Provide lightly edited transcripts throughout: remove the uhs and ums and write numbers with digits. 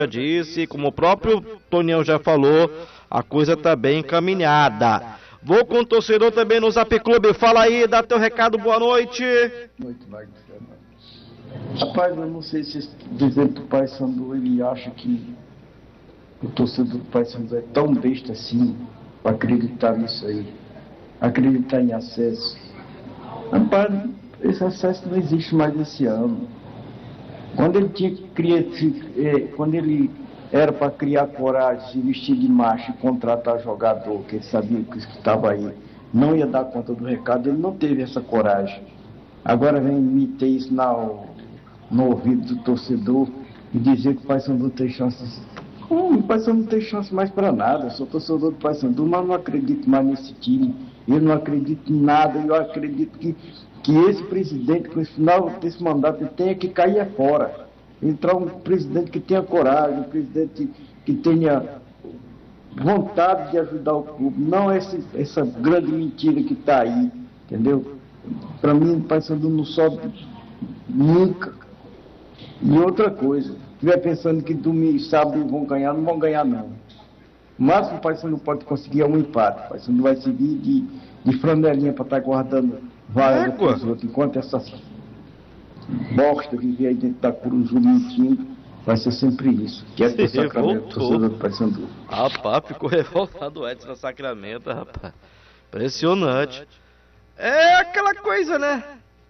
disse, como o próprio Tonião já falou, a coisa está bem encaminhada. Vou com o torcedor também no Zap Clube. Fala aí, dá teu recado, boa noite. Boa noite, Magno Fernandes. Rapaz, eu não sei se dizer pro Paysandu, ele acha que o torcedor do Paysandu é tão besta assim, para acreditar nisso aí, acreditar em acesso. Rapaz, esse acesso não existe mais esse ano. Quando ele tinha que criar, quando ele era para criar coragem, se vestir de macho e contratar jogador, que ele sabia que estava aí, não ia dar conta do recado, ele não teve essa coragem. Agora vem meter isso no ouvido do torcedor e dizer que o Paysandu tem chance. O Paysandu não tem chance mais para nada. Eu sou torcedor do Paysandu, mas não acredito mais nesse time. Eu não acredito em nada. Eu acredito que esse presidente, com o final desse mandato, ele tenha que cair fora. Entrar um presidente que tenha coragem, um presidente que tenha vontade de ajudar o clube. Não essa grande mentira que está aí, entendeu? Para mim, o Paysandu não sobe nunca. E outra coisa, se estiver pensando que domingo e sábado vão ganhar, não vão ganhar não. O máximo o Paysandu pode conseguir é um empate. O Paysandu vai seguir de franelinha para estar guardando vaga para os outros. Enquanto essas bosta que vem aí dentro da Curuzu mentindo, vai ser sempre isso. Que é do Sacramento, torcedor do Paysandu. Rapaz, ficou revoltado o Edson Sacramento, rapaz. Impressionante. É aquela coisa, né?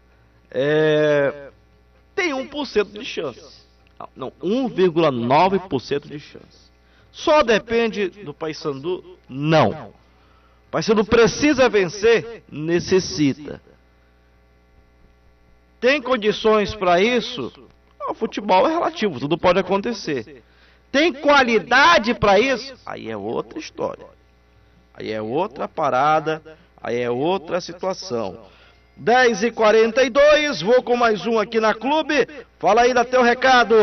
Tem 1% de chance. Não, 1,9% de chance. Só depende do Paysandu? Não. O Paysandu precisa vencer? Necessita. Tem condições para isso? O futebol é relativo, tudo pode acontecer. Tem qualidade para isso? Aí é outra história. Aí é outra parada, aí é outra situação. 10h42, vou com mais um aqui na Clube. Fala aí, dá teu recado.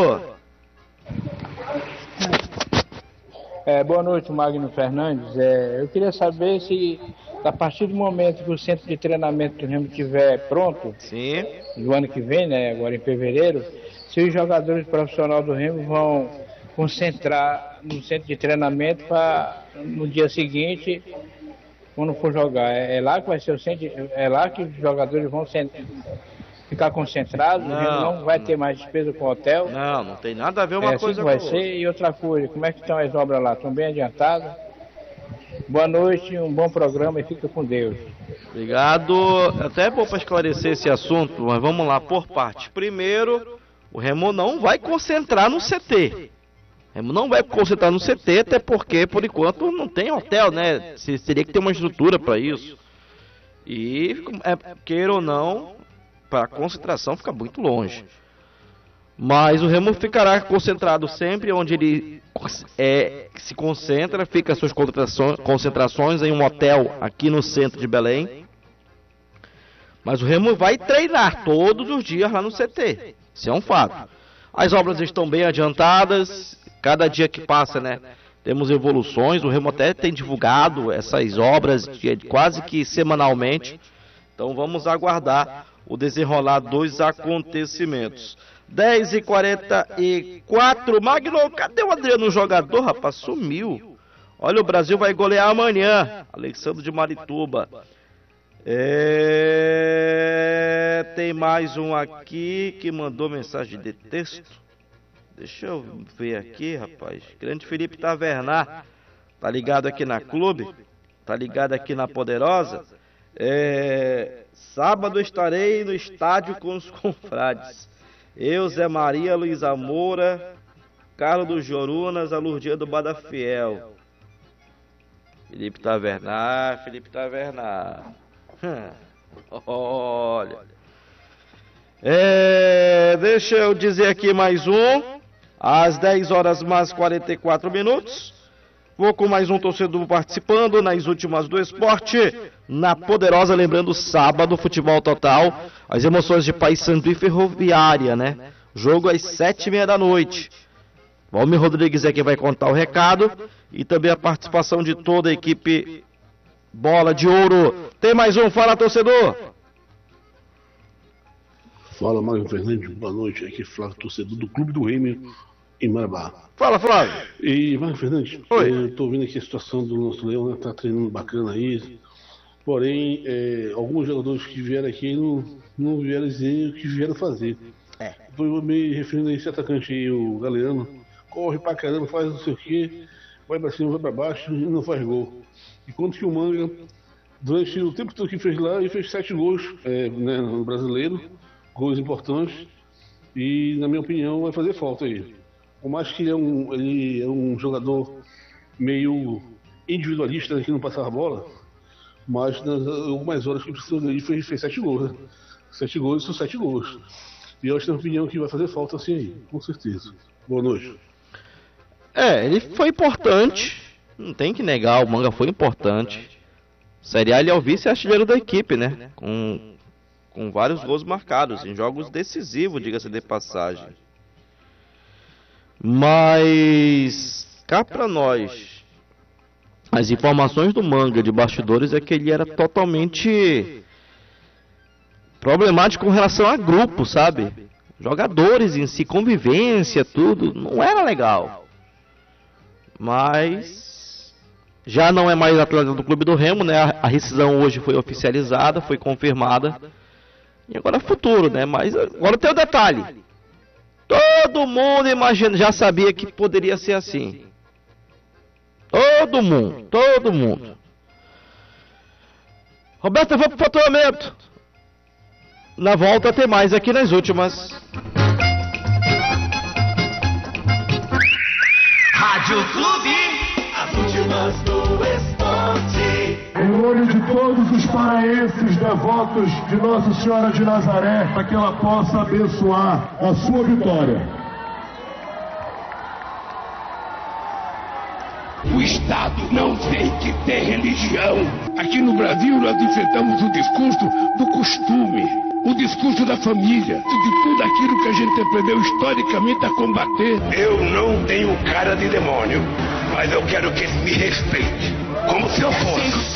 Boa noite, Magno Fernandes. Eu queria saber se, a partir do momento que o centro de treinamento do Remo estiver pronto, sim, do ano que vem, né, agora em fevereiro, se os jogadores profissionais do Remo vão concentrar no centro de treinamento para no dia seguinte, quando for jogar. É lá que vai ser o centro, é lá que os jogadores vão ficar concentrados, o Remo não vai ter mais despesa com o hotel. Não tem nada a ver uma coisa com a outra. Vai ser. E outra coisa, como é que estão as obras lá? Estão bem adiantadas? Boa noite, um bom programa e fica com Deus. Obrigado. Até é bom para esclarecer esse assunto, mas vamos lá por parte. Primeiro, o Remo não vai concentrar no CT. O Remo não vai concentrar no CT, até porque, por enquanto, não tem hotel, né? Teria que ter uma estrutura para isso. E, queira ou não, para a concentração fica muito longe. Mas o Remo ficará concentrado sempre onde ele se concentra, fica as suas concentrações em um hotel aqui no centro de Belém. Mas o Remo vai treinar todos os dias lá no CT. Isso é um fato. As obras estão bem adiantadas. Cada dia que passa, né, temos evoluções. O Remo até tem divulgado essas obras quase que semanalmente. Então vamos aguardar o desenrolar dos acontecimentos. 10h44. Magno, cadê o Adriano jogador, rapaz? Sumiu. Olha, o Brasil vai golear amanhã. Alexandre de Marituba. Tem mais um aqui que mandou mensagem de texto. Deixa eu ver aqui, rapaz. Grande Felipe Tavernar. Tá ligado aqui na Clube? Tá ligado aqui na Poderosa? Sábado estarei no estádio com os confrades. Eu, Zé Maria, Luiz Moura, Carlos dos Jorunas, a Lurdinha do Badafiel. Felipe Tavernar. Olha. Deixa eu dizer aqui mais um. Às 10h mais 44 minutos. Vou com mais um torcedor participando nas últimas do esporte. Na Poderosa, lembrando, sábado, futebol total. As emoções de Paysandu e Ferroviária, né? Jogo às 7h30 da noite. Valmir Rodrigues é quem vai contar o recado. E também a participação de toda a equipe Bola de Ouro. Tem mais um, fala torcedor. Fala, Magno Fernandes, boa noite. Aqui é Flávio, torcedor do Clube do Remo, em Marabá. Fala, Flávio. E, Marcos Fernandes, Oi. eu tô vendo aqui a situação do nosso Leão, né? Tá treinando bacana aí. Porém, alguns jogadores que vieram aqui não vieram dizer o que vieram fazer. Depois me referindo a esse atacante aí, o Galeano, corre pra caramba, faz não sei o que, vai pra cima, vai pra baixo e não faz gol. Enquanto que o Manga, durante o tempo todo que fez lá, ele fez 7 gols né, no brasileiro, gols importantes, e na minha opinião vai fazer falta aí. Por mais que ele é um jogador meio individualista, né, que não passava a bola, mas nas algumas horas que precisou dele fez 7 gols, né? 7 gols são 7 gols. E eu acho que é uma opinião que vai fazer falta assim aí, com certeza. Boa noite. Ele foi importante, não tem que negar, o Manga foi importante. Série A ele é o vice-artilheiro da equipe, né? Com vários gols marcados, em jogos decisivos, diga-se de passagem. Mas, cá pra nós, as informações do Manga de bastidores é que ele era totalmente problemático com relação a grupo, sabe? Jogadores em si, convivência, tudo, não era legal. Mas já não é mais atleta do Clube do Remo, né? A rescisão hoje foi oficializada, foi confirmada. E agora é futuro, né? Mas agora tem o detalhe. Todo mundo já sabia que poderia ser assim. Todo mundo. Roberto, eu vou pro faturamento. Na volta tem mais aqui nas últimas. Rádio Clube, as últimas do esporte. Em nome de todos os paraenses devotos de Nossa Senhora de Nazaré, para que ela possa abençoar a sua vitória. O Estado não tem que ter religião. Aqui no Brasil nós enfrentamos o discurso do costume, o discurso da família, de tudo aquilo que a gente aprendeu historicamente a combater. Eu não tenho cara de demônio, mas eu quero que ele me respeite, como se eu fosse.